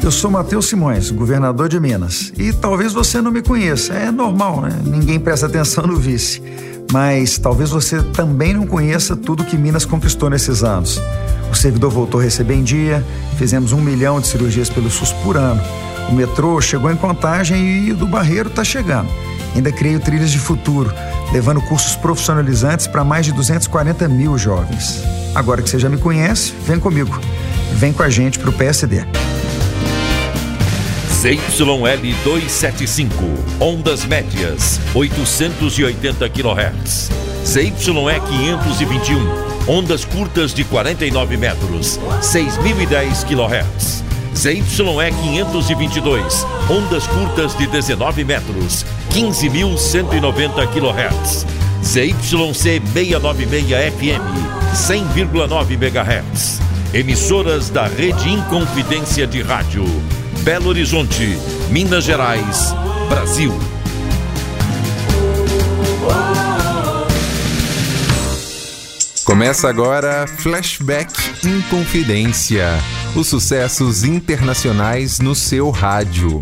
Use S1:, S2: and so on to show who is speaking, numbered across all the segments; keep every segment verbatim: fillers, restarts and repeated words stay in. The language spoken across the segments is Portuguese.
S1: Eu sou Matheus Simões, governador de Minas. E talvez você não me conheça, é normal, né? Ninguém presta atenção no vice. Mas talvez você também não conheça tudo que Minas conquistou nesses anos. O servidor voltou a receber em dia, fizemos um milhão de cirurgias pelo SUS por ano. O metrô chegou em Contagem e o do Barreiro está chegando. Ainda criei o Trilhas de Futuro, levando cursos profissionalizantes para mais de duzentos e quarenta mil jovens. Agora que você já me conhece, vem comigo. Vem com a gente para o P S D.
S2: Z Y L duzentos e setenta e cinco, ondas médias, oitocentos e oitenta quilohertz. Z Y E quinhentos e vinte e um, ondas curtas de quarenta e nove metros, seis mil e dez quilohertz. Z Y E quinhentos e vinte e dois, ondas curtas de dezenove metros, quinze mil cento e noventa quilohertz. Z Y C seiscentos e noventa e seis F M, cem vírgula nove megahertz. Emissoras da Rede Inconfidência de Rádio. Belo Horizonte, Minas Gerais, Brasil.
S3: Começa agora Flashback Inconfidência. Os sucessos internacionais no seu rádio.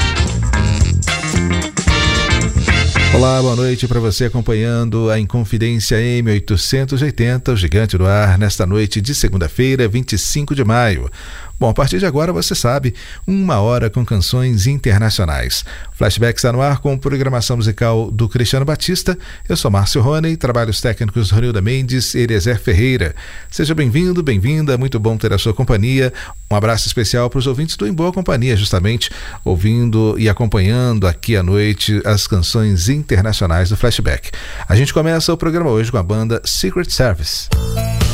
S4: Olá, boa noite para você acompanhando a Inconfidência M oitocentos e oitenta, o Gigante do Ar, nesta noite de segunda-feira, vinte e cinco de maio. Bom, a partir de agora, você sabe, uma hora com canções internacionais. Flashback está no ar com programação musical do Cristiano Batista. Eu sou Márcio Rony, trabalhos técnicos Ronilda Mendes e Eliezer Ferreira. Seja bem-vindo, bem-vinda, muito bom ter a sua companhia. Um abraço especial para os ouvintes do Em Boa Companhia, justamente, ouvindo e acompanhando aqui à noite as canções internacionais do Flashback. A gente começa o programa hoje com a banda Secret Service.